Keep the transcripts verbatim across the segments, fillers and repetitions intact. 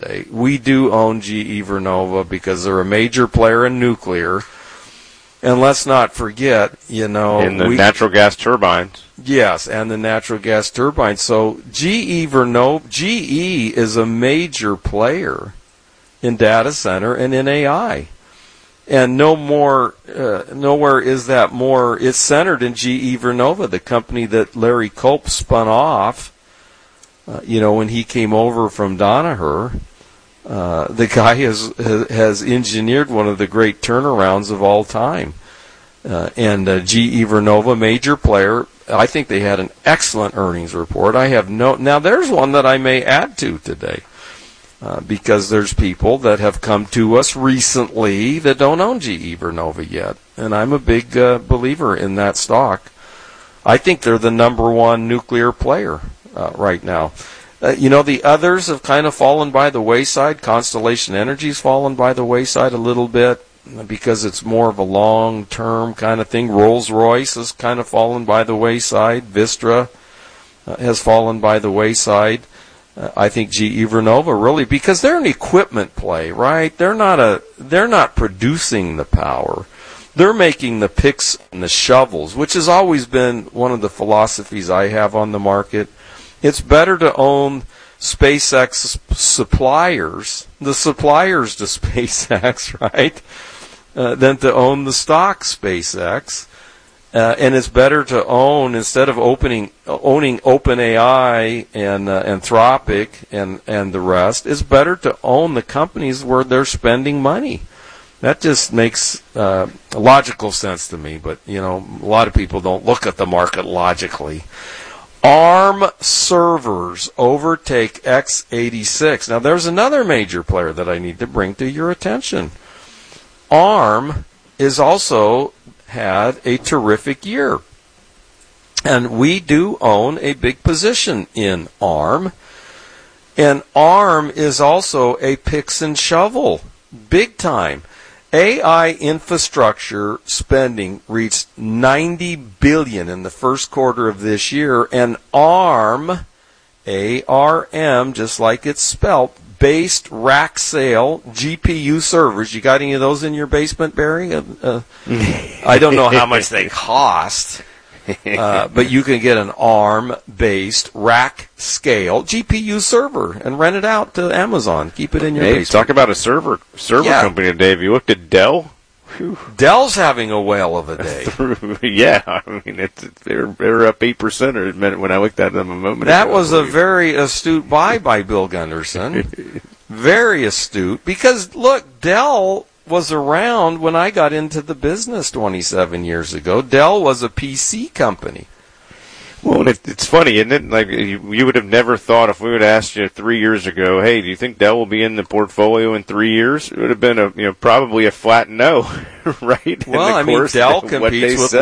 today. We do own G E Vernova because they're a major player in nuclear. And let's not forget, you know... And the we, natural gas turbines. Yes, and the natural gas turbines. So G E Vernova, G E is a major player in data center and in A I. And no more, uh, nowhere is that more. It's centered in G E Vernova, the company that Larry Culp spun off. Uh, you know, when he came over from Danaher, uh, the guy has has engineered one of the great turnarounds of all time. Uh, and uh, G E Vernova, major player. I think they had an excellent earnings report. I have no. Now there's one that I may add to today. Uh, because there's people that have come to us recently that don't own G E Vernova yet. And I'm a big uh, believer in that stock. I think they're the number one nuclear player uh, right now. Uh, you know, the others have kind of fallen by the wayside. Constellation Energy's fallen by the wayside a little bit because it's more of a long-term kind of thing. Rolls-Royce has kind of fallen by the wayside. Vistra uh, has fallen by the wayside. Uh, I think G E Vernova really, because they're an equipment play, right? They're not a, they're not producing the power. They're making the picks and the shovels, which has always been one of the philosophies I have on the market. It's better to own SpaceX suppliers, the suppliers to SpaceX, right, uh, than to own the stock SpaceX. Uh, and it's better to own, instead of opening, owning OpenAI and uh, Anthropic and, and the rest, it's better to own the companies where they're spending money. That just makes uh, logical sense to me, but, you know, a lot of people don't look at the market logically. ARM servers overtake x eighty-six. Now, there's another major player that I need to bring to your attention. ARM is also had a terrific year. And we do own a big position in ARM. And ARM is a a picks and shovel, big time. A I infrastructure spending reached ninety billion dollars in the first quarter of this year, and ARM, A R M, just like it's spelt, based rack sale G P U servers. You got any of those in your basement, Barry? Uh, uh, I don't know how much they cost, uh, but you can get an ARM-based rack scale G P U server and rent it out to Amazon. Keep it in your hey, basement. Talk about a server server yeah. company today. Have you looked at Dell? Whew. Dell's having a whale of a day. yeah, I mean, it's, they're they're up eight percent or a minute when I looked at them a moment that ago. That was a very astute buy by Bill Gunderson. Very astute. Because, look, Dell was around when I got into the business twenty-seven years ago. Dell was a P C company. Well, it, it's funny, isn't it? Like, you, you would have never thought, if we would have asked you three years ago, hey, do you think Dell will be in the portfolio in three years? It would have been a, you know, probably a flat no, right? Well, I mean, Dell competes with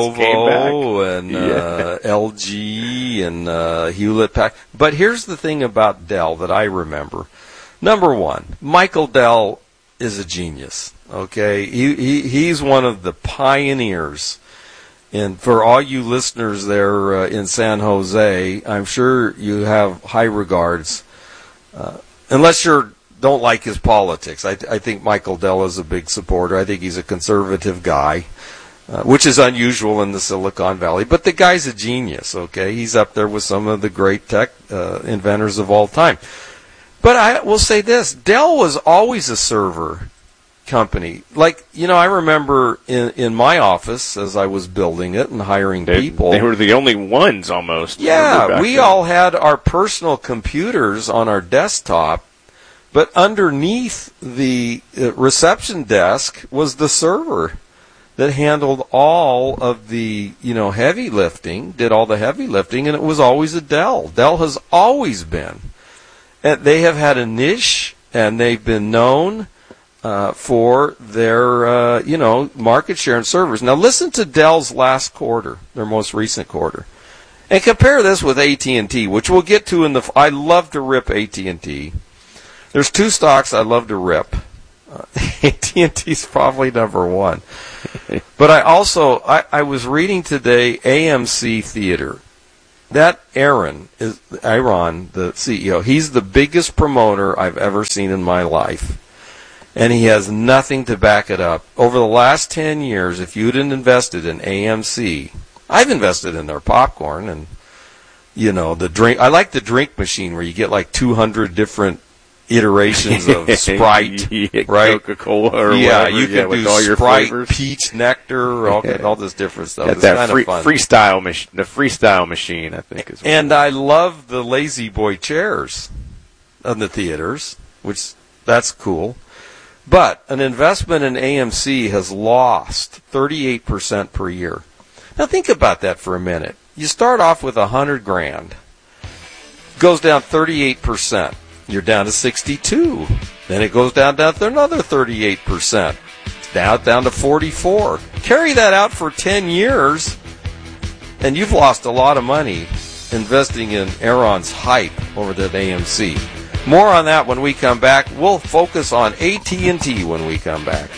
Lenovo and yeah. uh, L G and uh, Hewlett-Packard. But here's the thing about Dell that I remember. Number one, Michael Dell is a genius. Okay, he, he he's one of the pioneers. And for all you listeners there uh, in San Jose, I'm sure you have high regards. Uh, unless you don't like his politics, I, I think Michael Dell is a big supporter. I think he's a conservative guy, uh, which is unusual in the Silicon Valley. But the guy's a genius. Okay, he's up there with some of the great tech uh, inventors of all time. But I will say this, Dell was always a server company. Like, you know, I remember in, in my office as I was building it and hiring they, people. They were the only ones almost. Yeah, we then. all had our personal computers on our desktop, but underneath the reception desk was the server that handled all of the, you know, heavy lifting, did all the heavy lifting, and it was always a Dell. Dell has always been. And they have had a niche, and they've been known uh, for their, uh, you know, market share in servers. Now, listen to Dell's last quarter, their most recent quarter, and compare this with A T and T, which we'll get to in the. I love to rip A T and T. There's two stocks I love to rip. Uh, A T and T is probably number one, but I also I, I was reading today A M C Theater. that Aaron is Aaron, the C E O. He's the biggest promoter I've ever seen in my life, and he has nothing to back it up. Over the last ten years, if you hadn't invested in A M C, I've invested in their popcorn and you know the drink. I like the drink machine where you get like two hundred different iterations of Sprite, yeah, right? Coca-Cola or yeah, whatever. you can yeah, do with all your Sprite, flavors. peach nectar, all, Yeah. all this different stuff. Got It's that kind free, of fun. freestyle machine, the freestyle machine, I think is. What And I love the Lazy Boy chairs in the theaters, which that's cool. But an investment in A M C has lost thirty-eight percent per year. Now think about that for a minute. You start off with a hundred grand, goes down thirty-eight percent. You're down to sixty-two. Then it goes down, down to another thirty-eight percent. Now it's down to forty-four. Carry that out for ten years, and you've lost a lot of money investing in Aaron's hype over at A M C. More on that when we come back. We'll focus on A T and T when we come back.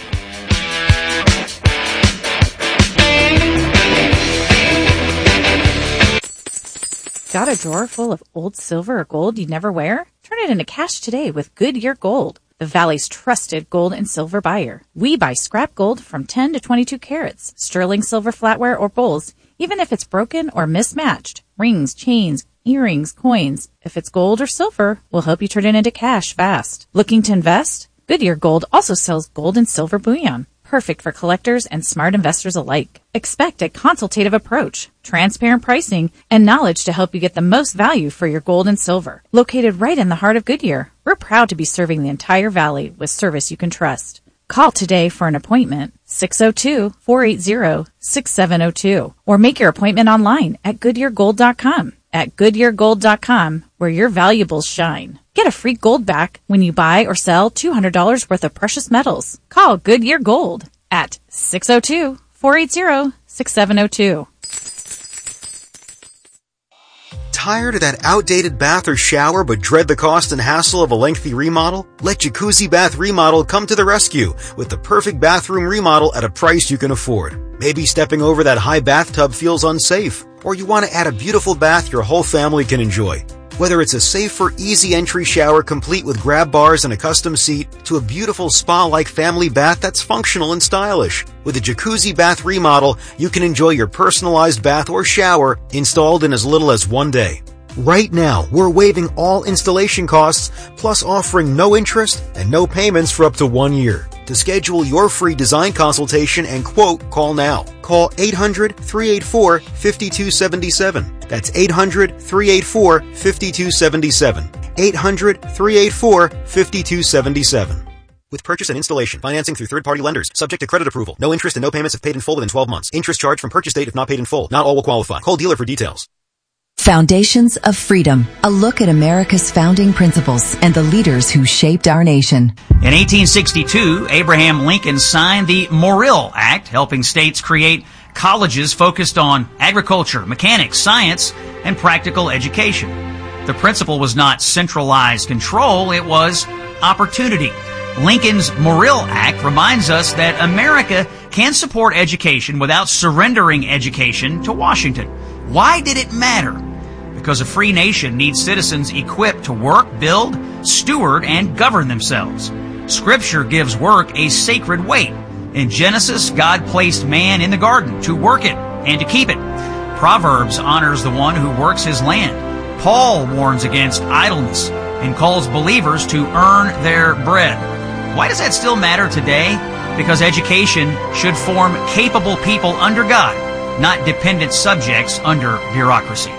Got a drawer full of old silver or gold you never wear? Turn it into cash today with Goodyear Gold, the Valley's trusted gold and silver buyer. We buy scrap gold from ten to twenty-two carats, sterling silver flatware or bowls, even if it's broken or mismatched. Rings, chains, earrings, coins. If it's gold or silver, we'll help you turn it into cash fast. Looking to invest? Goodyear Gold also sells gold and silver bullion. Perfect for collectors and smart investors alike. Expect a consultative approach, transparent pricing, and knowledge to help you get the most value for your gold and silver. Located right in the heart of Goodyear, we're proud to be serving the entire valley with service you can trust. Call today for an appointment, six oh two, four eight zero, six seven oh two, or make your appointment online at goodyear gold dot com. At goodyear gold dot com, where your valuables shine. Get a free gold back when you buy or sell two hundred dollars worth of precious metals. Call Goodyear Gold at six oh two, four eight zero, six seven oh two. Tired of that outdated bath or shower but dread the cost and hassle of a lengthy remodel? Let Jacuzzi Bath Remodel come to the rescue with the perfect bathroom remodel at a price you can afford. Maybe stepping over that high bathtub feels unsafe, or you want to add a beautiful bath your whole family can enjoy. Whether it's a safer, easy entry shower complete with grab bars and a custom seat, to a beautiful spa-like family bath that's functional and stylish. With a Jacuzzi Bath Remodel, you can enjoy your personalized bath or shower installed in as little as one day. Right now, we're waiving all installation costs, plus offering no interest and no payments for up to one year. To schedule your free design consultation and quote, call now. Call eight hundred, three eight four, five two seven seven. That's eight hundred, three eight four, five two seven seven. eight hundred, three eight four, five two seven seven. With purchase and installation, financing through third-party lenders, subject to credit approval. No interest and no payments if paid in full within twelve months. Interest charged from purchase date if not paid in full. Not all will qualify. Call dealer for details. Foundations of Freedom, a look at America's founding principles and the leaders who shaped our nation. In eighteen sixty-two, Abraham Lincoln signed the Morrill Act, helping states create colleges focused on agriculture, mechanics, science, and practical education. The principle was not centralized control, it was opportunity. Lincoln's Morrill Act reminds us that America can support education without surrendering education to Washington. Why did it matter? Because a free nation needs citizens equipped to work, build, steward, and govern themselves. Scripture gives work a sacred weight. In Genesis, God placed man in the garden to work it and to keep it. Proverbs honors the one who works his land. Paul warns against idleness and calls believers to earn their bread. Why does that still matter today? Because education should form capable people under God, not dependent subjects under bureaucracy.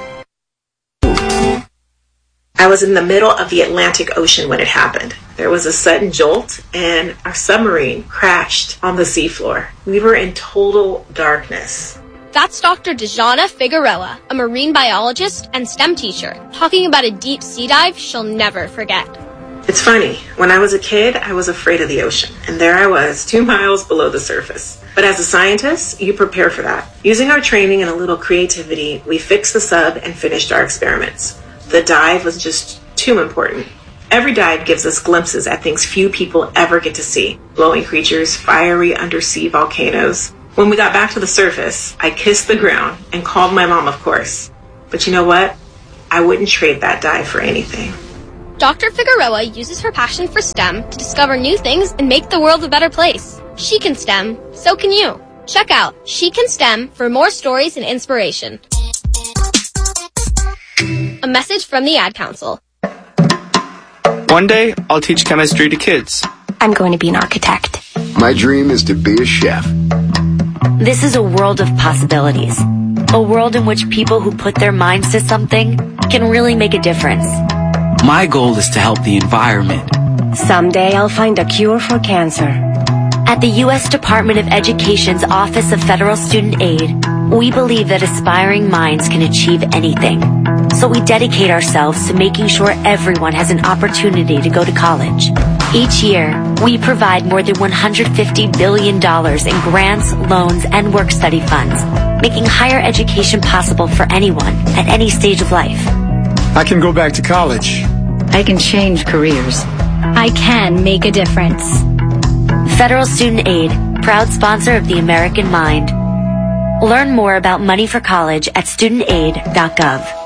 I was in the middle of the Atlantic Ocean when it happened. There was a sudden jolt and our submarine crashed on the seafloor. We were in total darkness. That's Doctor Dejana Figueroa, a marine biologist and STEM teacher, talking about a deep sea dive she'll never forget. It's funny, when I was a kid, I was afraid of the ocean, and there I was, two miles below the surface. But as a scientist, you prepare for that. Using our training and a little creativity, we fixed the sub and finished our experiments. The dive was just too important. Every dive gives us glimpses at things few people ever get to see. Glowing creatures, fiery undersea volcanoes. When we got back to the surface, I kissed the ground and called my mom, of course. But you know what? I wouldn't trade that dive for anything. Doctor Figueroa uses her passion for STEM to discover new things and make the world a better place. She can STEM, so can you. Check out She Can STEM for more stories and inspiration. A message from the Ad Council. One day, I'll teach chemistry to kids. I'm going to be an architect. My dream is to be a chef. This is a world of possibilities. A world in which people who put their minds to something can really make a difference. My goal is to help the environment. Someday I'll find a cure for cancer. At the U S Department of Education's Office of Federal Student Aid, we believe that aspiring minds can achieve anything. So we dedicate ourselves to making sure everyone has an opportunity to go to college. Each year, we provide more than one hundred fifty billion dollars in grants, loans, and work-study funds, making higher education possible for anyone at any stage of life. I can go back to college. I can change careers. I can make a difference. Federal Student Aid, proud sponsor of the American Mind. Learn more about money for college at student aid dot gov.